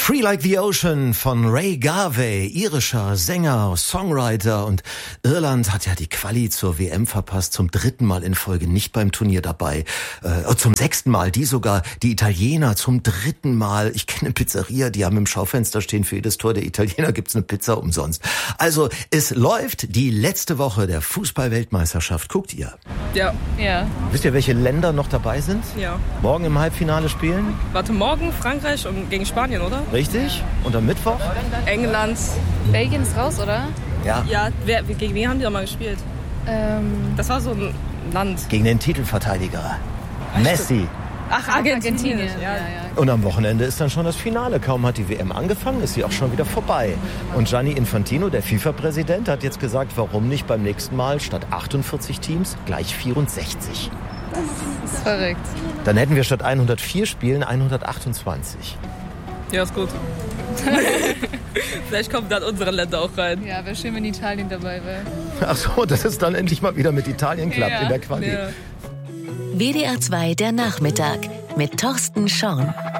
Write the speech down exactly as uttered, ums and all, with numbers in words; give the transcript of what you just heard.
Free Like the Ocean von Ray Garvey, irischer Sänger, Songwriter, und Irland hat ja die Quali zur W M verpasst, zum dritten Mal in Folge nicht beim Turnier dabei, äh, zum sechsten Mal, die sogar, die Italiener zum dritten Mal. Ich kenne eine Pizzeria, die haben im Schaufenster stehen, für jedes Tor der Italiener gibt's eine Pizza umsonst. Also es läuft die letzte Woche der Fußball-Weltmeisterschaft. Guckt ihr? Ja. Ja. Wisst ihr, welche Länder noch dabei sind? Ja. Morgen im Halbfinale spielen? Warte, morgen Frankreich und gegen Spanien, oder? Richtig. Und am Mittwoch? England. Belgien ist raus, oder? Ja. Ja, wer, gegen wen haben die doch mal gespielt? Ähm, Das war so ein Land. Gegen den Titelverteidiger. Messi. Ach, Argentinien. Argentinien. Ja, ja. Und am Wochenende ist dann schon das Finale. Kaum hat die W M angefangen, ist sie auch schon wieder vorbei. Und Gianni Infantino, der FIFA-Präsident, hat jetzt gesagt, warum nicht beim nächsten Mal statt achtundvierzig Teams gleich vierundsechzig. Das ist verrückt. Dann hätten wir statt hundertvier Spielen hundertachtundzwanzig. Ja, ist gut. Vielleicht kommen dann unsere Länder auch rein. Ja, wäre schön, wenn Italien dabei wäre. Ach so, dass es dann endlich mal wieder mit Italien klappt Ja. in der Quali. Ja. W D R zwei der Nachmittag mit Thorsten Schorn.